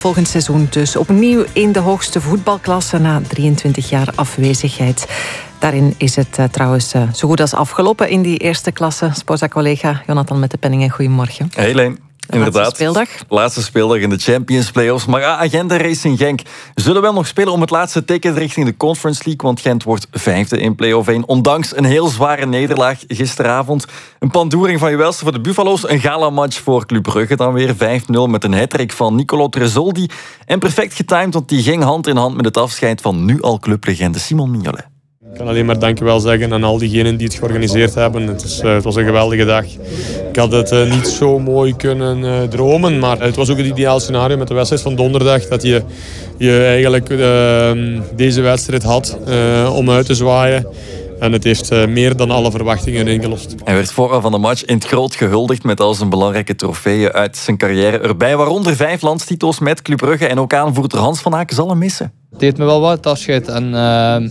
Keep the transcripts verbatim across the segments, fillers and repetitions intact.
Volgend seizoen dus opnieuw in de hoogste voetbalklasse na drieëntwintig jaar afwezigheid. Daarin is het uh, trouwens uh, zo goed als afgelopen in die eerste klasse. Sportza-collega Jonathan met de Penningen, goedemorgen. Hey Leen. Inderdaad. Laatste speeldag. Laatste speeldag in de Champions Playoffs. Maar ja, Agenda Racing Genk zullen wel nog spelen om het laatste ticket richting de Conference League. Want Gent wordt vijfde in play-off één. Ondanks een heel zware nederlaag gisteravond. Een pandoering van je welste voor de Buffalo's. Een gala-match voor Club Brugge dan weer. vijf nul met een hat-trick van Nicolo Tresoldi. En perfect getimed, want die ging hand in hand met het afscheid van nu al clublegende Simon Mignolet. Ik kan alleen maar dankjewel zeggen aan al diegenen die het georganiseerd hebben. Het, is, uh, het was een geweldige dag. Ik had het uh, niet zo mooi kunnen uh, dromen, maar het was ook het ideaal scenario met de wedstrijd van donderdag. Dat je, je eigenlijk uh, deze wedstrijd had uh, om uit te zwaaien. En het heeft uh, meer dan alle verwachtingen ingelost. Hij werd vooraf van de match in het groot gehuldigd met al zijn belangrijke trofeeën uit zijn carrière erbij. Waaronder vijf landstitels met Club Brugge en ook aanvoerder Hans van Aken zal hem missen. Het deed me wel wat afscheid. En, uh,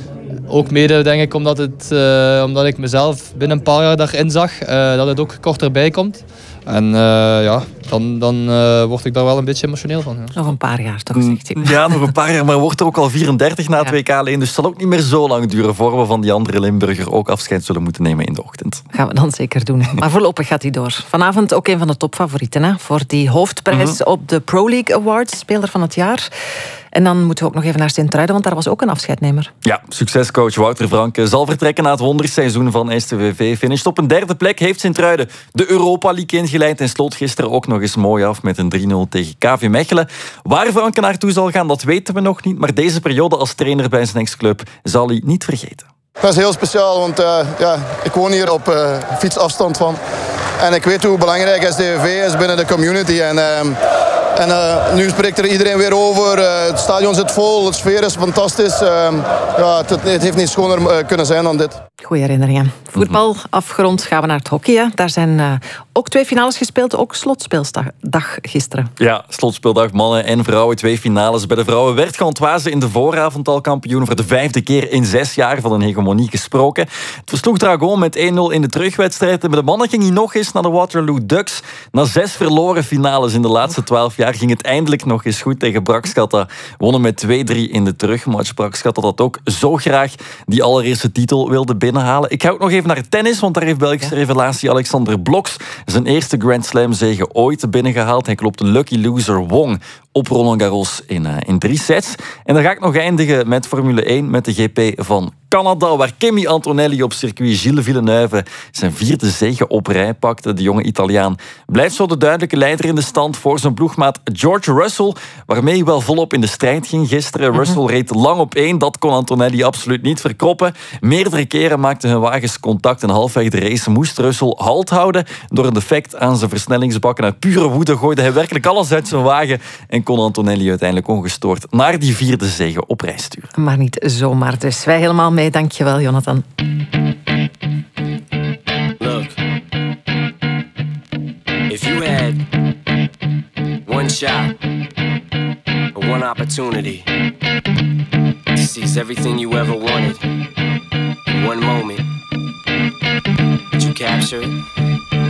ook mede denk ik omdat, het, uh, omdat ik mezelf binnen een paar jaar daarin zag. Uh, dat het ook korter bij komt. En uh, ja, dan, dan uh, word ik daar wel een beetje emotioneel van. Ja. Nog een paar jaar toch, zegt hij. Ja, nog een paar jaar, maar wordt er ook al vierendertig na het ja. W K alleen. Dus het zal ook niet meer zo lang duren voor we van die andere Limburger ook afscheid zullen moeten nemen in de ochtend. Gaan we dan zeker doen. Maar voorlopig gaat hij door. Vanavond ook een van de topfavorieten hè, voor die hoofdprijs mm-hmm. op de Pro League Awards, speler van het jaar. En dan moeten we ook nog even naar Sint-Truiden, want daar was ook een afscheidnemer. Ja, succescoach Wouter Franke zal vertrekken na het wonderseizoen van S T V V. Finished op een derde plek, heeft Sint-Truiden de Europa League ingeleid en sloot gisteren ook nog eens mooi af met een drie nul tegen K V Mechelen. Waar Franke naartoe zal gaan, dat weten we nog niet, maar deze periode als trainer bij zijn ex-club zal hij niet vergeten. Dat is heel speciaal, want uh, ja, ik woon hier op uh, fietsafstand van. En ik weet hoe belangrijk S T V V is binnen de community. En, uh, en uh, nu spreekt er iedereen weer over. Uh, het stadion zit vol, de sfeer is fantastisch. Uh, ja, het, het heeft niet schoner uh, kunnen zijn dan dit. Goeie herinneringen. Voetbal afgerond, gaan we naar het hockey. Hè. Daar zijn uh, ook twee finales gespeeld, ook slotspeeldag gisteren. Ja, slotspeeldag mannen en vrouwen, twee finales. Bij de vrouwen werd Gantoise in de vooravond al kampioen. Voor de vijfde keer in zes jaar van een hegemonie gesproken. Het versloeg Dragon met één nul in de terugwedstrijd. En bij de mannen ging hij nog eens naar de Waterloo Ducks. Na zes verloren finales in de laatste twaalf jaar ging het eindelijk nog eens goed tegen Braakschatta. Wonnen met twee drie in de terugmatch. Braakschatta dat ook zo graag die allereerste titel wilde binnenhalen. Ik ga ook nog even naar het tennis, want daar heeft Belgische revelatie Alexander Bloks zijn eerste Grand Slam zege ooit binnengehaald. Hij klopt de lucky loser Wong op Roland Garros in, uh, in drie sets. En dan ga ik nog eindigen met Formule één, met de G P van Canada, waar Kimi Antonelli op circuit Gilles Villeneuve zijn vierde zege op rij pakte. De jonge Italiaan blijft zo de duidelijke leider in de stand voor zijn ploegmaat George Russell, waarmee hij wel volop in de strijd ging gisteren. Mm-hmm. Russell reed lang op één, dat kon Antonelli absoluut niet verkroppen. Meerdere keren maakten hun wagens contact en halfweg de race moest Russell halt houden. Door een defect aan zijn versnellingsbakken uit pure woede gooide hij werkelijk alles uit zijn wagen en kon Antonelli uiteindelijk ongestoord naar die vierde zege op rij sturen. Maar niet zomaar dus. Wij helemaal mee. Dankjewel, Jonathan. Look, if you had one shot or one opportunity to seize everything you ever wanted in one moment, would you capture it?